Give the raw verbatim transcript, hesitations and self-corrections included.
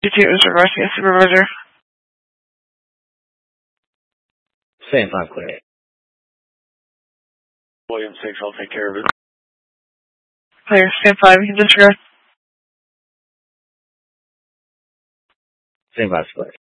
You two is reversing a supervisor. Stand five clear. William six, I'll take care of it. Clear, stand five, you can disregard. Stand five clear.